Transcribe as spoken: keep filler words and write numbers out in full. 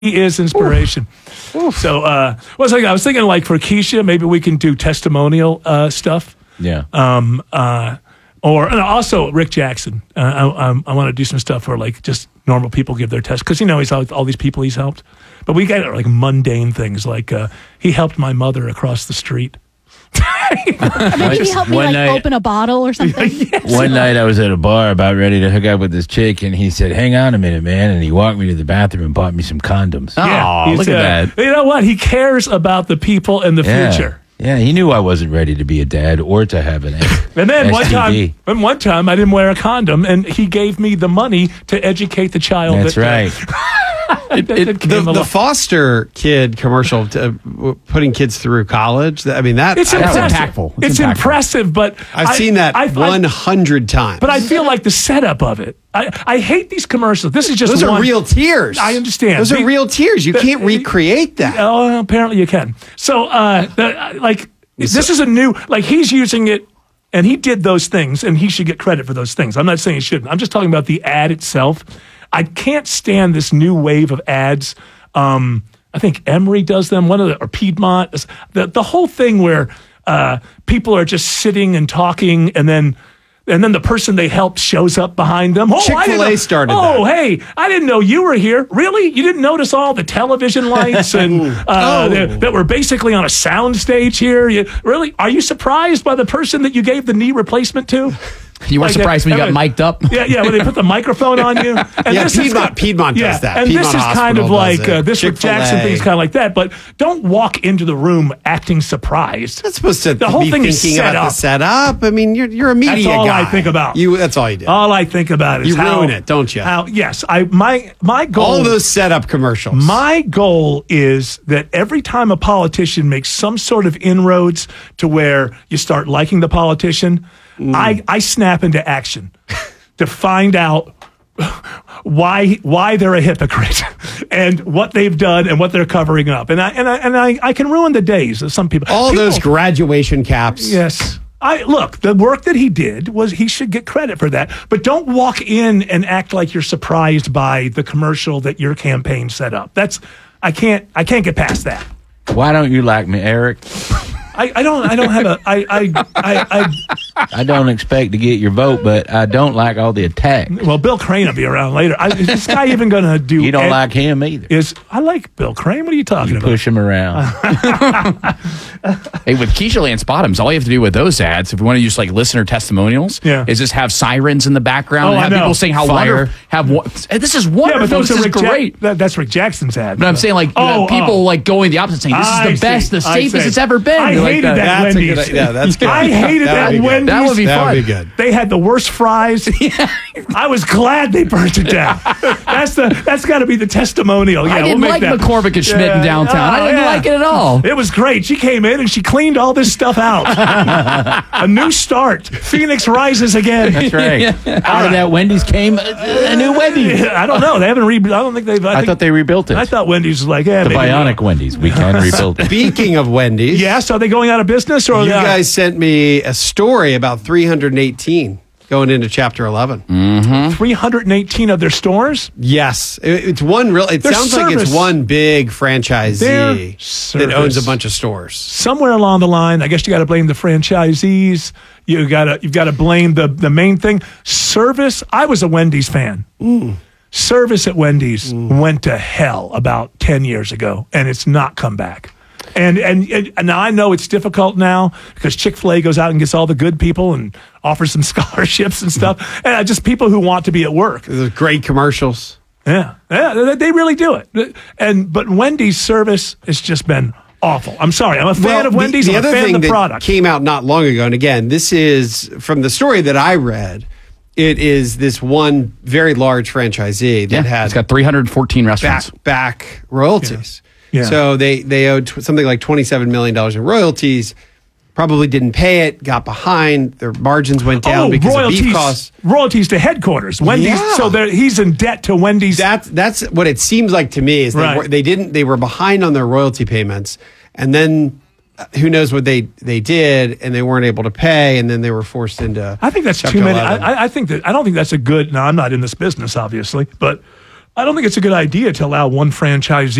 He is inspiration. Oof. Oof. So, uh, what was I, I was thinking, like for Keisha, maybe we can do testimonial uh, stuff. Yeah. Um. Uh. Or and also Rick Jackson. Uh, I, I, I want to do some stuff where like just normal people give their test because you know he's all, all these people he's helped. But we got like mundane things like uh, he helped my mother across the street. Maybe he helped me like night, open a bottle or something. Yes. One night I was at a bar about ready to hook up with this chick, and he said, "Hang on a minute, man," and he walked me to the bathroom and bought me some condoms. Yeah, oh, look uh, at that! You know what? He cares about the people and the yeah. future. Yeah, he knew I wasn't ready to be a dad or to have an And then S T D. one time, and one time I didn't wear a condom, and he gave me the money to educate the child. That's that, right. It, it, the, the foster kid commercial, to, uh, putting kids through college. I mean, that it's I, impressive. impactful. It's, it's impactful. impressive, but I've I, seen that I, one hundred times. But I feel like the setup of it. I, I hate these commercials. This is just those one. are real tears. I understand. Those the, are real tears. You the, can't recreate that. Oh, apparently you can. So, uh, the, like, this is a new. Like, he's using it. And he did those things, and he should get credit for those things. I'm not saying he shouldn't. I'm just talking about the ad itself. I can't stand this new wave of ads. Um, I think Emory does them. One of the or Piedmont. The the whole thing where uh, people are just sitting and talking, and then and then the person they helped shows up behind them. Oh, Chick-fil-A started Oh, that. hey, I didn't know you were here. Really? You didn't notice all the television lights and uh, Oh. that, that were basically on a sound stage here? You, really? Are you surprised by the person that you gave the knee replacement to? You weren't Like, surprised when you uh, got mic'd up? Yeah, yeah, when they put the microphone on you. And Yeah, this is Piedmont- ki- Piedmont does yeah, that. And Piedmont this is kind Hospital of does like it. uh, this Rick Jackson Chick-fil-A. thing is kind of like that. But don't walk into the room acting surprised. That's supposed to The whole be thing is thinking set about up. the setup. I mean, you're you're a media That's all guy. I think about. You. That's all you do. All I think about is You how, ruin it, don't you? How, yes, I my my goal. All those setup commercials. My goal is that every time a politician makes some sort of inroads to where you start liking the politician, Mm. I, I snap into action to find out why why they're a hypocrite and what they've done and what they're covering up. And I and I and I, I can ruin the days of some people. all people, those graduation caps. Yes. I look, the work that he did was he should get credit for that. But don't walk in and act like you're surprised by the commercial that your campaign set up. That's I can't I can't get past that. Why don't you like me, Eric? I, I don't I don't have a I I I, I I don't expect to get your vote, but I don't like all the attack. well Bill Crane will be around later. I, is this guy even going to do? You don't ed- like him either. Is I like Bill Crane. What are you talking You about? push him around. Hey, with Keisha Lance Bottoms, all you have to do with those ads, if we want to use like listener testimonials, Yeah. is just have sirens in the background Oh, and I have know. people saying how Fire. wonderful. Have wo- this is Yeah, wonderful. but those this are is Rick Ja- great. that, that's Rick Jackson's ad. But I'm saying like Oh, uh, people oh. like going the opposite, saying this is I the best, see. the I safest see. it's ever been. I Like hated that, That's a Wendy's. good- yeah, that's good. I hated That that, would be good. Wendy's. That would be That fun. would be good. They had the worst fries. I was glad they burnt it down. That's the that's got to be the testimonial. Yeah, I we'll didn't make like that. McCormick and Schmidt in Yeah. downtown. I Oh, didn't yeah. like it at all. It was great. She came in and she cleaned all this stuff out. A new start. Phoenix rises again. That's right. Out of that Wendy's came a, a new Wendy's. I don't know. They haven't re. I don't think they've. I, I think, thought they rebuilt it. I thought Wendy's was like, yeah, the maybe bionic not. Wendy's. We can rebuild it. Speaking of Wendy's, Yes. Are they going out of business or you uh, guys sent me a story about three hundred eighteen going into chapter eleven. three hundred eighteen of their stores? Yes, it, it's one real. It Their sounds like it's service- one big franchisee Their that owns a service. bunch of stores. Somewhere along the line, I guess you got to blame the franchisees. You got to you've got to blame the the main thing. Service. I was a Wendy's fan. Service at Wendy's went to hell about ten years ago, and it's not come back. And, and and now I know it's difficult now because Chick-fil-A goes out and gets all the good people and offers them scholarships and stuff, and just people who want to be at work. There's great commercials. Yeah, yeah, they- they really do it. And but Wendy's service has just been awful. I'm sorry. I'm a fan Well, of Wendy's. The, the I'm a other fan thing of the that product. came out not long ago, and again, this is from the story that I read. It is this one very large franchisee that Yeah, had it's got three hundred fourteen restaurants. back back royalties. Yeah. Yeah. So they they owed tw- something like twenty-seven million dollars in royalties. Probably didn't pay it. Got behind. Their margins went down oh, because royalties, of beef costs. royalties to headquarters. Wendy's. Yeah. So they're- he's in debt to Wendy's. That's that's what it seems like to me. Is they, Right. were, they didn't they were behind on their royalty payments, and then uh, who knows what they they did, and they weren't able to pay, and then they were forced into. I think that's Chapter too many. eleven. I, I think that I don't think that's a good. Now I'm not in this business, obviously, but I don't think it's a good idea to allow one franchisee